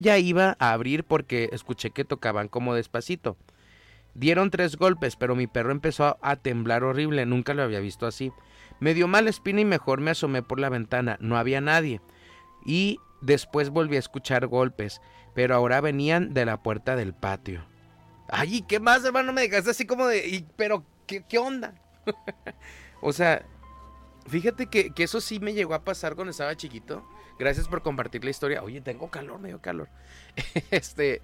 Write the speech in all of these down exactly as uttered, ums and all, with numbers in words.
ya iba a abrir porque escuché que tocaban como despacito. Dieron tres golpes, pero mi perro empezó a, a temblar horrible, nunca lo había visto así. Me dio mala espina y mejor me asomé por la ventana, no había nadie. Y después volví a escuchar golpes, pero ahora venían de la puerta del patio. Ay, ¿qué más, hermano? Me dejaste así como de... Y, pero, ¿qué, qué onda? O sea, fíjate que, que eso sí me llegó a pasar cuando estaba chiquito. Gracias por compartir la historia. Oye, tengo calor, me dio calor. Este...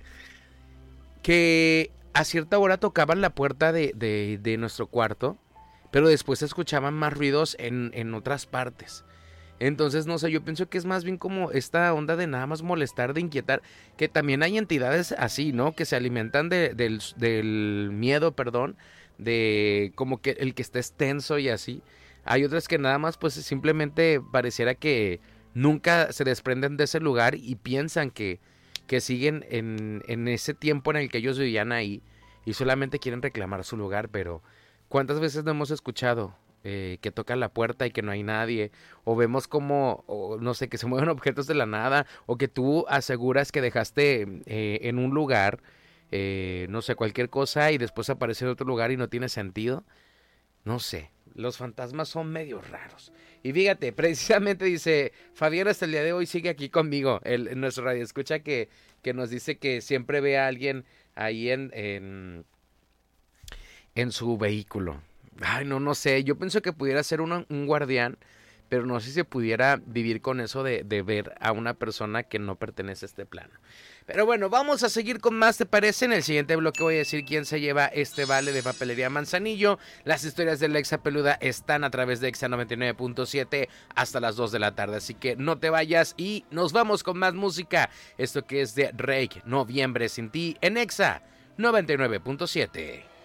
Que a cierta hora tocaban la puerta de, de, de nuestro cuarto, pero después se escuchaban más ruidos en, en otras partes. Entonces, no sé, yo pienso que es más bien como esta onda de nada más molestar, de inquietar, que también hay entidades así, ¿no? Que se alimentan de, del, del miedo, perdón, de como que el que estés tenso y así. Hay otras que nada más pues simplemente pareciera que nunca se desprenden de ese lugar y piensan que, que siguen en, en ese tiempo en el que ellos vivían ahí y solamente quieren reclamar su lugar, pero ¿cuántas veces no hemos escuchado eh, que tocan la puerta y que no hay nadie? O vemos como, o no sé, que se mueven objetos de la nada, o que tú aseguras que dejaste eh, en un lugar, eh, no sé, cualquier cosa y después aparece en otro lugar y no tiene sentido. No sé, los fantasmas son medio raros. Y fíjate, precisamente dice, Fabián hasta el día de hoy sigue aquí conmigo, el, en nuestro radio escucha que, que nos dice que siempre ve a alguien ahí en, en, en su vehículo. Ay, no, no sé, yo pienso que pudiera ser un, un guardián, pero no sé si se pudiera vivir con eso de, de ver a una persona que no pertenece a este plano. Pero bueno, vamos a seguir con más, ¿te parece? En el siguiente bloque voy a decir quién se lleva este vale de Papelería Manzanillo. Las historias de la Exa Peluda están a través de Exa noventa y nueve punto siete hasta las dos de la tarde, así que no te vayas y nos vamos con más música. Esto que es de Rake, Noviembre sin ti, en Exa noventa y nueve punto siete.